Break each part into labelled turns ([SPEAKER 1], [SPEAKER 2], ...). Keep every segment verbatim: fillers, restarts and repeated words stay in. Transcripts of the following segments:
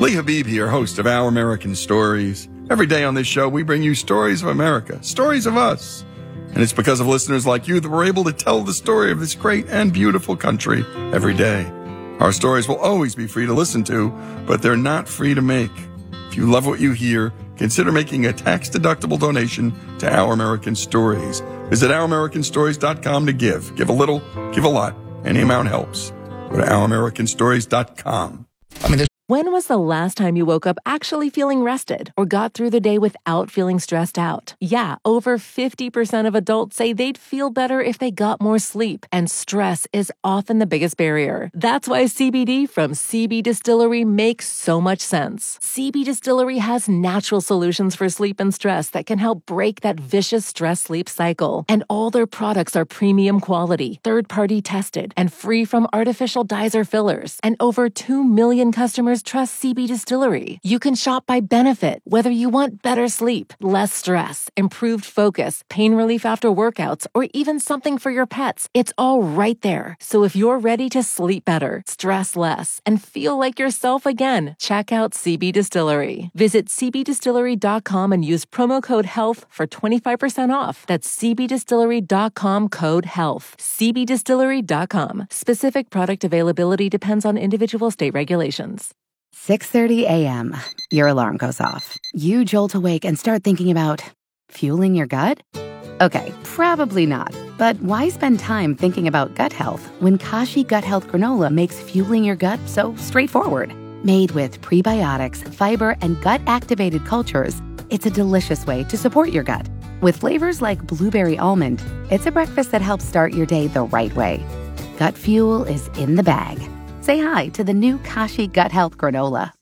[SPEAKER 1] Lee Habib here, host of Our American Stories. Every day on this show, we bring you stories of America, stories of us. And it's because of listeners like you that we're able to tell the story of this great and beautiful country every day. Our stories will always be free to listen to, but they're not free to make. If you love what you hear, consider making a tax-deductible donation to Our American Stories. Visit our american stories dot com to give. Give a little, give a lot. Any amount helps. Go to our american stories dot com.
[SPEAKER 2] I mean,
[SPEAKER 3] When was the last time you woke up actually feeling rested or got through the day without feeling stressed out? Yeah, over fifty percent of adults say they'd feel better if they got more sleep, and stress is often the biggest barrier. That's why C B D from C B Distillery makes so much sense. C B Distillery has natural solutions for sleep and stress that can help break that vicious stress-sleep cycle. And all their products are premium quality, third-party tested, and free from artificial dyes or fillers. And over two million customers trust C B Distillery. You can shop by benefit, whether you want better sleep, less stress, improved focus, pain relief after workouts, or even something for your pets. It's all right there. So if you're ready to sleep better, stress less, and feel like yourself again, check out C B Distillery. Visit c b distillery dot com and use promo code HEALTH for twenty-five percent off. That's c b distillery dot com code HEALTH. c b distillery dot com. Specific product availability depends on individual state regulations.
[SPEAKER 4] six thirty a.m. Your alarm goes off. You jolt awake and start thinking about fueling your gut? Okay, probably not. But why spend time thinking about gut health when Kashi Gut Health Granola makes fueling your gut so straightforward? Made with prebiotics, fiber, and gut-activated cultures, it's a delicious way to support your gut. With flavors like blueberry almond, it's a breakfast that helps start your day the right way. Gut fuel is in the bag. Say hi to the new Kashi Gut Health Granola.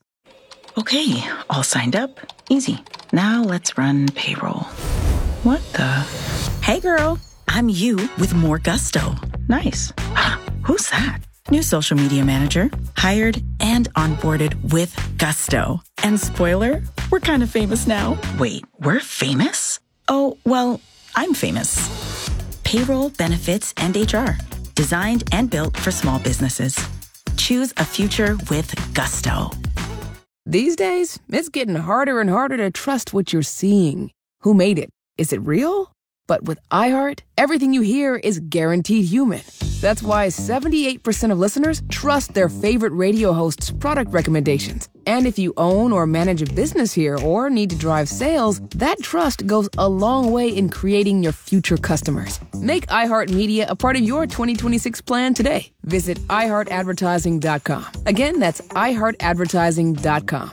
[SPEAKER 2] okay, all signed up. Easy. Now let's run payroll. What the? Hey, girl. I'm you with more gusto. Nice. Who's that? New social media manager. Hired and onboarded with gusto. And spoiler, we're kind of famous now. Wait, we're famous? Oh, well, I'm famous. Payroll, benefits, and H R. Designed and built for small businesses. Choose a future with gusto.
[SPEAKER 5] These days, it's getting harder and harder to trust what you're seeing. Who made it? Is it real? But with iHeart, everything you hear is guaranteed human. That's why seventy-eight percent of listeners trust their favorite radio host's product recommendations. And if you own or manage a business here or need to drive sales, that trust goes a long way in creating your future customers. Make iHeartMedia a part of your twenty twenty-six plan today. Visit i heart advertising dot com. Again, that's i heart advertising dot com.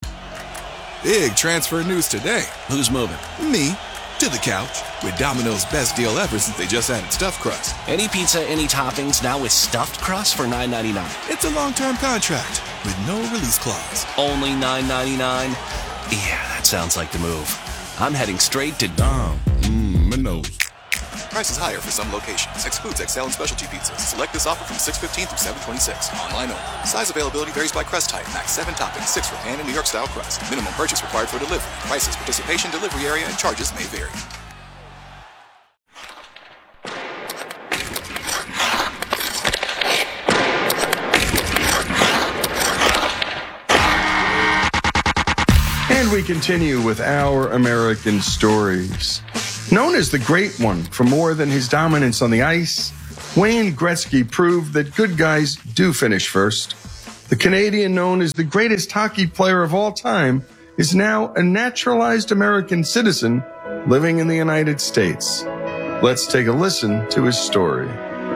[SPEAKER 6] Big transfer news today.
[SPEAKER 7] Who's moving?
[SPEAKER 6] Me. To the couch with Domino's best deal ever since they just added stuffed crust.
[SPEAKER 7] Any pizza, any toppings, now with stuffed crust for nine ninety-nine.
[SPEAKER 6] It's a long-term contract with no release clause.
[SPEAKER 7] Only nine ninety-nine? Yeah, that sounds like the move. I'm heading straight to Dom.
[SPEAKER 6] Mmm, Minos. Prices higher for some locations. Excludes X L and specialty pizzas. Select this offer from six fifteen through seven twenty-six. Online only. Size availability varies by crust type. Max seven toppings, six for pan and New York style crust. Minimum purchase required for delivery. Prices, participation, delivery area, and charges may vary.
[SPEAKER 1] And we continue with Our American Stories. Known as the Great One for more than his dominance on the ice, Wayne Gretzky proved that good guys do finish first. The Canadian known as the greatest hockey player of all time is now a naturalized American citizen living in the United States. Let's take a listen to his story.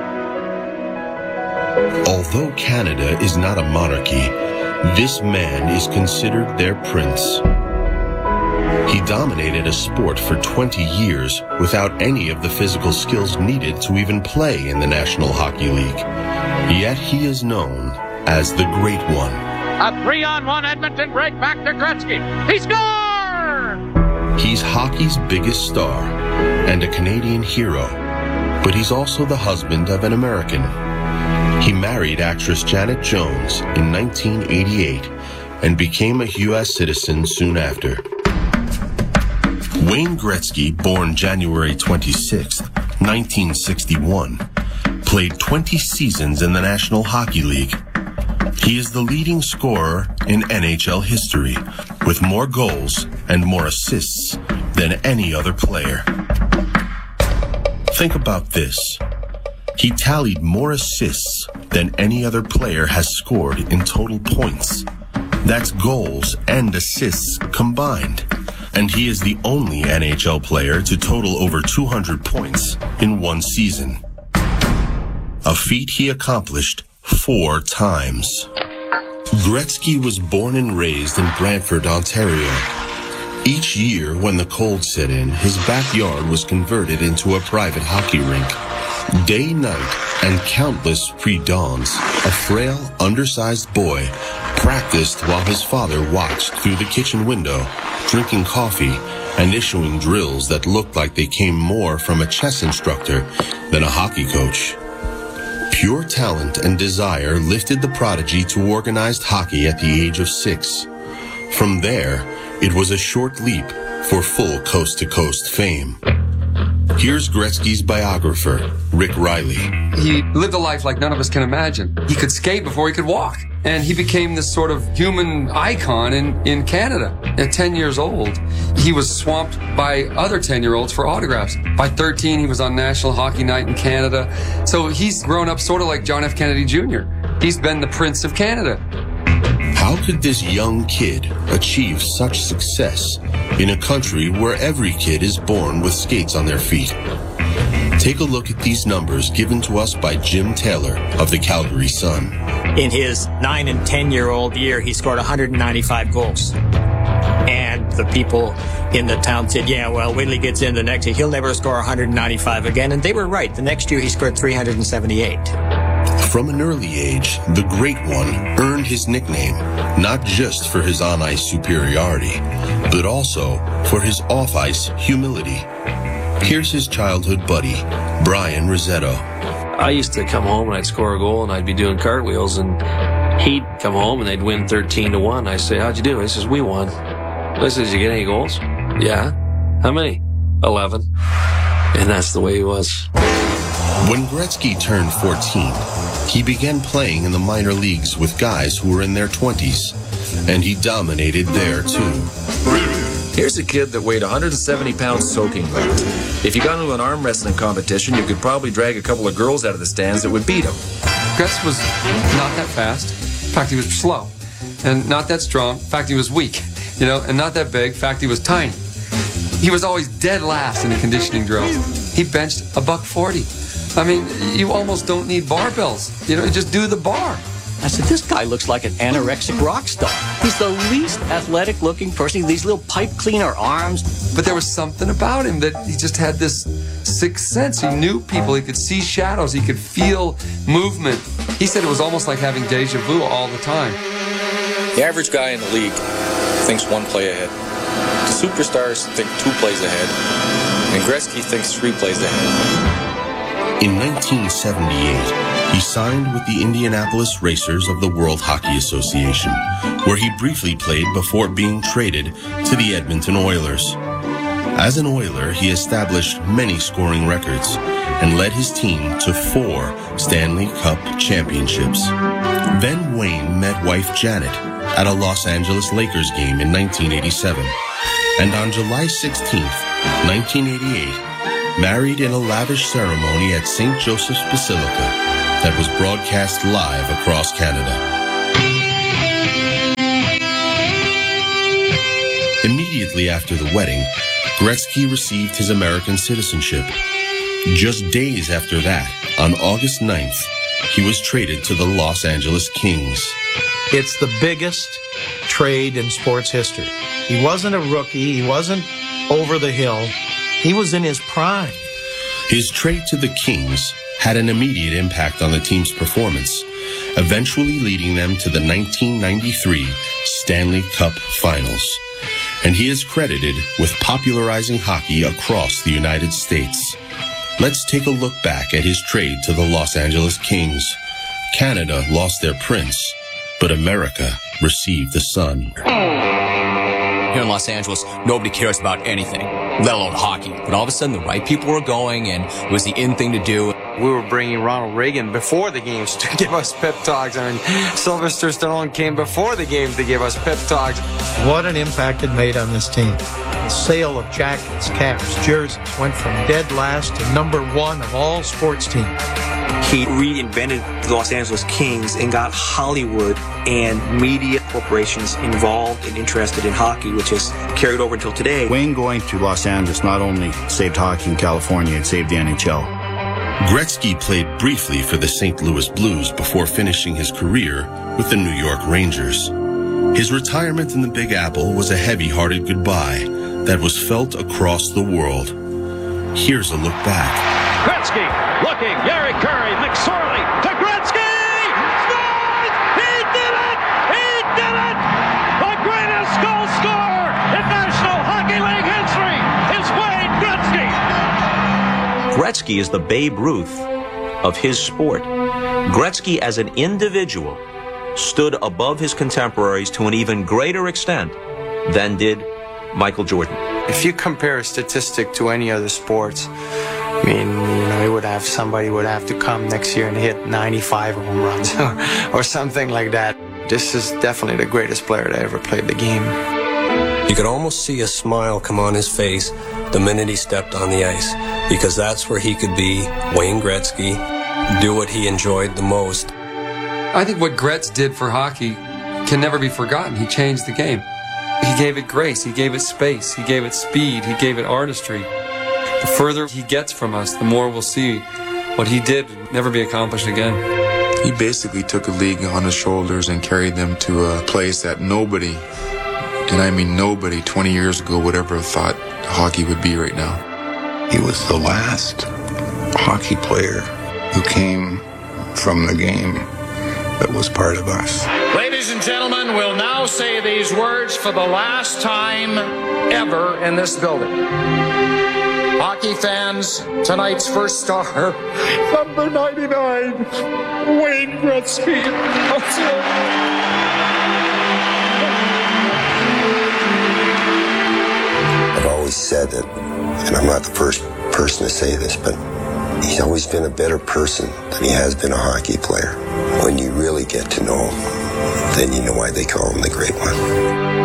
[SPEAKER 8] Although Canada is not a monarchy, this man is considered their prince. He dominated a sport for twenty years without any of the physical skills needed to even play in the National Hockey League. Yet he is known as the Great One.
[SPEAKER 9] A three-on-one Edmonton break back to Gretzky. He scored!
[SPEAKER 8] He's hockey's biggest star and a Canadian hero, but he's also the husband of an American. He married actress Janet Jones in nineteen eighty-eight and became a U S citizen soon after. Wayne Gretzky, born January twenty-sixth, nineteen sixty-one, played twenty seasons in the National Hockey League. He is the leading scorer in N H L history, with more goals and more assists than any other player. Think about this. He tallied more assists than any other player has scored in total points. That's goals and assists combined. And he is the only N H L player to total over two hundred points in one season. A feat he accomplished four times. Gretzky was born and raised in Brantford, Ontario. Each year, when the cold set in, his backyard was converted into a private hockey rink. Day, night, and countless pre-dawns, a frail, undersized boy practiced while his father watched through the kitchen window, drinking coffee and issuing drills that looked like they came more from a chess instructor than a hockey coach. Pure talent and desire lifted the prodigy to organized hockey at the age of six. From there, it was a short leap for full coast-to-coast fame. Here's Gretzky's biographer, Rick Riley.
[SPEAKER 10] He lived a life like none of us can imagine. He could skate before he could walk. And he became this sort of human icon in, in Canada. At ten years old, he was swamped by other ten-year-olds for autographs. By thirteen, he was on National Hockey Night in Canada. So he's grown up sort of like John F. Kennedy Junior He's been the Prince of Canada.
[SPEAKER 8] How could this young kid achieve such success in a country where every kid is born with skates on their feet? Take a look at these numbers given to us by Jim Taylor of the Calgary Sun.
[SPEAKER 11] In his nine and ten-year-old year, he scored one hundred ninety-five goals. And the people in the town said, yeah, well, wait till he gets in the next year. He'll never score one hundred ninety-five again. And they were right. The next year, he scored three hundred seventy-eight.
[SPEAKER 8] From an early age, the Great One earned his nickname, not just for his on-ice superiority, but also for his off-ice humility. Here's his childhood buddy, Brian Rossetto.
[SPEAKER 12] I used to come home and I'd score a goal and I'd be doing cartwheels and he'd come home and they'd win thirteen to one. I say, how'd you do? He says, we won. I says, you get any goals? Yeah. How many? eleven. And that's the way he was.
[SPEAKER 8] When Gretzky turned fourteen, he began playing in the minor leagues with guys who were in their twenties, and he dominated there too.
[SPEAKER 13] Here's a kid that weighed one hundred seventy pounds soaking wet. If you got into an arm wrestling competition, you could probably drag a couple of girls out of the stands that would beat him.
[SPEAKER 10] Gretz was not that fast. In fact, he was slow. And not that strong. In fact, he was weak. You know, and not that big. In fact, he was tiny. He was always dead last in the conditioning drills. He benched a buck forty. I mean, you almost don't need barbells. You know, you just do the bar.
[SPEAKER 11] I said, this guy looks like an anorexic rock star. He's the least athletic-looking person. These little pipe cleaner arms.
[SPEAKER 10] But there was something about him that he just had this sixth sense. He knew people. He could see shadows. He could feel movement. He said it was almost like having deja vu all the time.
[SPEAKER 14] The average guy in the league thinks one play ahead. The superstars think two plays ahead. And Gretzky thinks three plays ahead.
[SPEAKER 8] In nineteen seventy-eight, he signed with the Indianapolis Racers of the World Hockey Association, where he briefly played before being traded to the Edmonton Oilers. As an Oiler, he established many scoring records and led his team to four Stanley Cup championships. Then Wayne met wife Janet at a Los Angeles Lakers game in nineteen eighty-seven, and on July sixteenth, nineteen eighty-eight, married in a lavish ceremony at Saint Joseph's Basilica that was broadcast live across Canada. Immediately after the wedding, Gretzky received his American citizenship. Just days after that, on August ninth, he was traded to the Los Angeles Kings.
[SPEAKER 15] It's the biggest trade in sports history. He wasn't a rookie. He wasn't over the hill. He was in his prime.
[SPEAKER 8] His trade to the Kings had an immediate impact on the team's performance, eventually leading them to the nineteen ninety-three Stanley Cup Finals. And he is credited with popularizing hockey across the United States. Let's take a look back at his trade to the Los Angeles Kings. Canada lost their prince, but America received the sun.
[SPEAKER 16] Here in Los Angeles, nobody cares about anything, let alone hockey. But all of a sudden, the right people were going, and it was the in thing to do.
[SPEAKER 17] We were bringing Ronald Reagan before the games to give us pep talks. I mean, Sylvester Stallone came before the games to give us pep talks.
[SPEAKER 15] What an impact it made on this team. The sale of jackets, caps, jerseys went from dead last to number one of all sports teams.
[SPEAKER 18] He reinvented the Los Angeles Kings and got Hollywood and media corporations involved and interested in hockey, which has carried over until today.
[SPEAKER 19] Wayne going to Los Angeles not only saved hockey in California, it saved the N H L.
[SPEAKER 8] Gretzky played briefly for the Saint Louis Blues before finishing his career with the New York Rangers. His retirement in the Big Apple was a heavy-hearted goodbye that was felt across the world. Here's a look back.
[SPEAKER 9] Gretzky looking, Gary Curry, McSorley to Gretzky! Scores! He did it! He did it! The greatest goal scorer in National Hockey League history is Wayne Gretzky!
[SPEAKER 20] Gretzky is the Babe Ruth of his sport. Gretzky as an individual stood above his contemporaries to an even greater extent than did Michael Jordan.
[SPEAKER 17] If you compare a statistic to any other sports, I mean, you know, it would have somebody would have to come next year and hit ninety-five home runs or, or something like that. This is definitely the greatest player that ever played the game.
[SPEAKER 21] You could almost see a smile come on his face the minute he stepped on the ice, because that's where he could be Wayne Gretzky, do what he enjoyed the most.
[SPEAKER 10] I think what Gretz did for hockey can never be forgotten. He changed the game. He gave it grace, he gave it space, he gave it speed, he gave it artistry. The further he gets from us, the more we'll see what he did never be accomplished again.
[SPEAKER 22] He basically took a league on his shoulders and carried them to a place that nobody, and I mean nobody, twenty years ago would ever have thought hockey would be right now.
[SPEAKER 23] He was the last hockey player who came from the game that was part of us.
[SPEAKER 9] Ladies and gentlemen, we'll now say these words for the last time ever in this building. Hockey fans, tonight's first star, number ninety-nine, Wayne Gretzky.
[SPEAKER 24] I've always said that, and I'm not the first person to say this, but he's always been a better person than he has been a hockey player. When you really get to know him, then you know why they call him the Great One.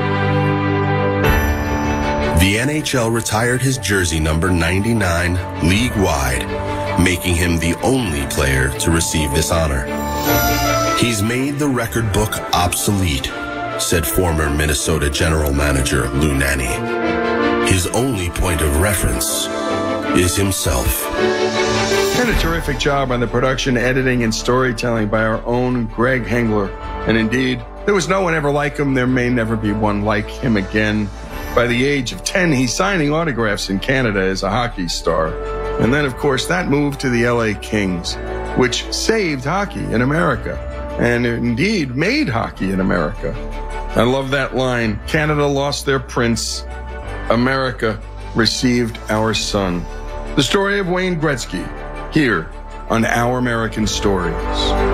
[SPEAKER 8] The N H L retired his jersey number ninety-nine league-wide, making him the only player to receive this honor. He's made the record book obsolete, said former Minnesota general manager Lou Nanne. His only point of reference is himself.
[SPEAKER 1] And a terrific job on the production, editing, and storytelling by our own Greg Hengler. And indeed, there was no one ever like him. There may never be one like him again. By the age of ten, he's signing autographs in Canada as a hockey star. And then, of course, that moved to the L A Kings, which saved hockey in America, and indeed made hockey in America. I love that line. Canada lost their prince. America received our son. The story of Wayne Gretzky, here on Our American Stories.